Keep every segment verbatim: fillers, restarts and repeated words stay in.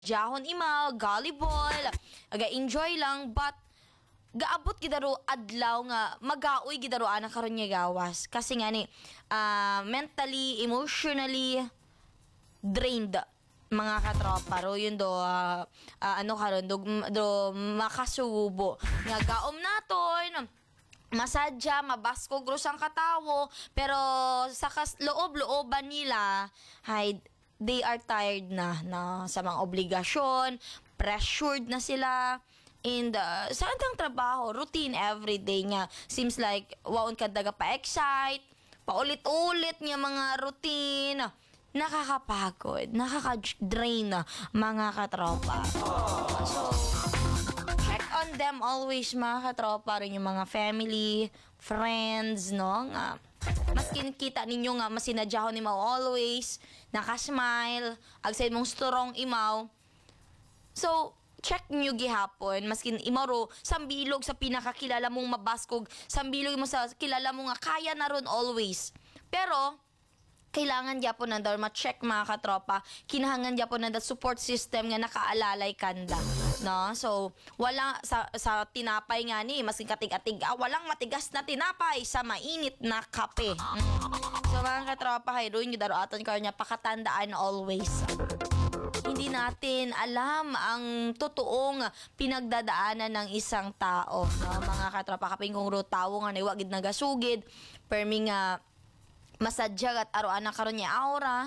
Jahon imaw, volleyball, aga-enjoy lang, but gaabot gidaro adlaw nga magaoy gidaro ana karon nga gawas kasi nga ni uh, mentally, emotionally drained mga katropa ro yun do uh, uh, ano karon do, do makasubo nga gaom naton masadya, mabaskog ro sang katawo pero sa kas loob-looban nila hay they are tired na na sa mga obligasyon, pressured na sila. And uh, sa antang trabaho, routine everyday nga. Seems like, waon ka daga pa-excite, paulit-ulit nga mga routine. Nakakapagod, nakaka-drain na mga katropa. So, check on them always mga katropa. Rin yung mga family, friends, no? Nga, maskin kita ninyo nga, masinadyaho ni Mau always, nakasmile, agsaid mong strong imaw. So, check nyo gihapon, maskin imaro, sambilog sa pinakakilala mong mabaskog, sambilog mo sa kilala mo nga kaya na ron always. Pero, kailangan gyapon na daw ma-check mga katropa, kinahangan gyapon na da support system nga nakaalalay kanda. No? So, wala sa, sa tinapay nga ni, maskin katig-atig, ah, walang matigas na tinapay sa mainit na kape. Mm. So, mga katropa, hay ron yung daro aton karon niya, pakatandaan always. Hindi natin alam ang totoong pinagdadaanan ng isang tao, no? Mga katropa, kaping kong ro tawo nga naiwagid nagasugid permi nga masadya at aroan na karon niya aura.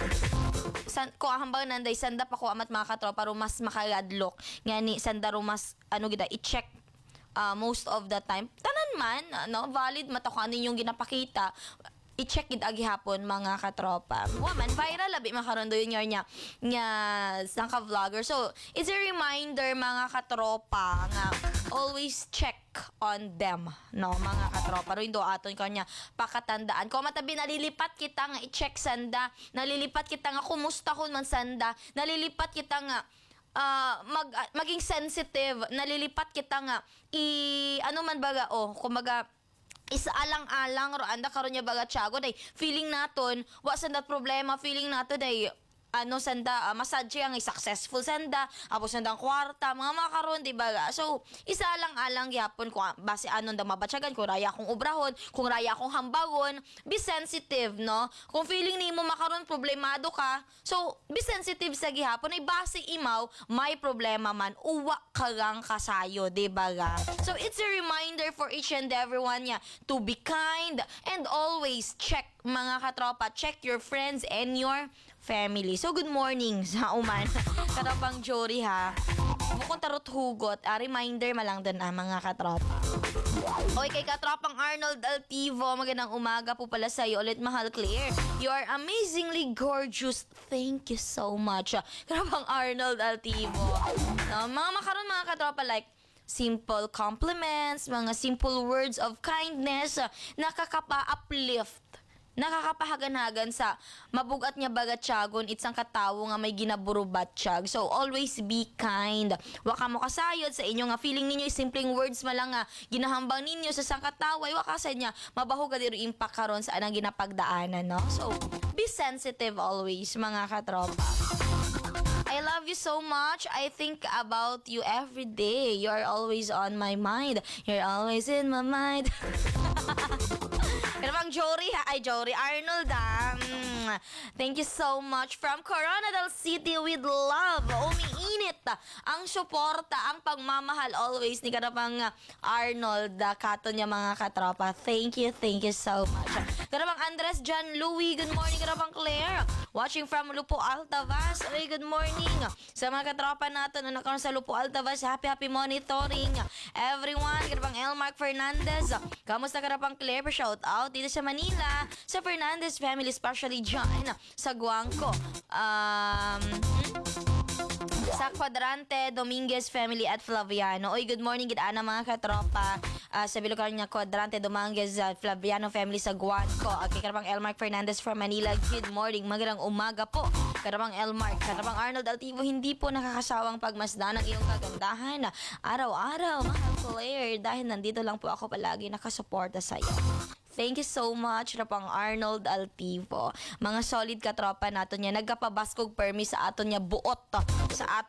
San ko hambang nanday sanda pa ko amat mga katropa ro mas makagadlok nga ni sanda ro mas ano gida i-check uh, most of the time tanan man no valid mata ko ano yung ginapakita i-check it agi hapon mga katropa. Woman, viral labi makaroon do yun niya nga sang ka-vlogger. So, it's a reminder mga katropa nga always check on them, no, mga katropa. Ro do aton kanya pakatandaan. Kung matabi nalilipat kita nga i-check sanda, nalilipat kita nga kumusta kun man sanda, nalilipat kita nga uh, mag uh, maging sensitive, nalilipat kita nga i ano man baga oh, kumaga isaalang-alang ro anda karon nya baga tiago day feeling naton wa sanda problema feeling nato day ano sanda uh, massage ang successful sanda apos sanda kwarta mga makaron di ba so isaalang-alang gyapon kung base anon da mabatyagan kung raya akong obrahon kung raya akong hambagon be sensitive no kung feeling nimo makaron problemado ka so be sensitive sa gihapon ay base imaw may problema man uwa kagang kasayo di ba ga so it's a reminder for each and everyone ya to be kind and always check mga katropa check your friends and your family. So, good morning sa uman. Katropang Jory ha. Bukong tarot hugot. A reminder malang din ah, mga katropa. Okay, kay katropang Arnold Altivo. Magandang umaga po pala sa'yo. Ulit mahal Claire. You are amazingly gorgeous. Thank you so much. Katropang Arnold Altivo. No, mga makaroon mga katropa like simple compliments, mga simple words of kindness, nakakapa-uplift nakakapahagan-hagan sa mabugat niya bagatyagon itsang katawo nga may ginaburubatsyag. So, always be kind. Waka mo kasayod sa inyo nga feeling ninyo simpleng words malang nga ginahambang ninyo sa sang katawo ay waka sa niya mabahuga diro impact karon sa anang ginapagdaanan, no? So, be sensitive always, mga katropa. I love you so much. I think about you every day. You're always on my mind. You're always in my mind. Kanabang Jory ha? Ay, Jory Arnold ha? Mm. Thank you so much from Coronadal City with love. Umiinit ang suporta, ang pagmamahal always ni kanabang Arnold kato niya mga katropa. Thank you, thank you so much. Kanabang Andres John Louie, good morning. Kanabang Claire, watching from Lupo Altavas. Ay, good morning. Sa mga katropa natin na nakaroon sa Lupo Altavas, happy, happy monitoring. Everyone, kanabang Elmark Fernandez. Kamusta kanabang Claire? Shout out dito sa Manila, sa Fernandez family, especially dyan sa Guangco. Um, sa Quadrante Dominguez family at Flaviano. Oy, good morning, gid ana mga katropa. Uh, sa Bilocan niya, Quadrante Dominguez at Flaviano family sa Guangco. Okay, karabang Elmark Fernandez from Manila. Good morning, magandang umaga po. Karabang Elmark, karabang Arnold Altivo, hindi po nakakasawang pagmasdan ng iyong kagandahan. Araw-araw, mahal Claire, dahil nandito lang po ako palagi nakasuporta sa iyo. Thank you so much na pang Arnold Altivo. Mga solid ka tropa nato niya. Nagkapabaskog permi sa aton niya buot to. Sa